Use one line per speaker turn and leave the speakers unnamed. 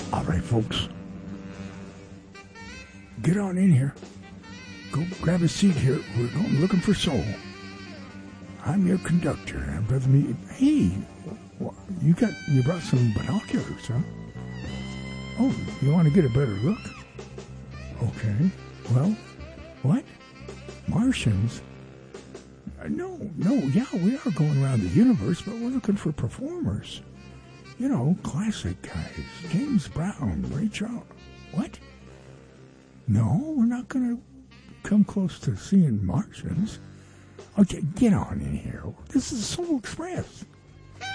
All right, folks. Get on in here. Go grab a seat here. We're going looking for soul. I'm your conductor. I'm Brother Me. Hey, you brought some binoculars, huh? Oh, you want to get a better look? Okay. Well, what? Martians? No, yeah, we are going around the universe, but we're looking for performers. You know, classic guys. James Brown, Ray Charles. What? No, we're not going to come close to seeing Martians. Okay, get on in here. This is Soul Express.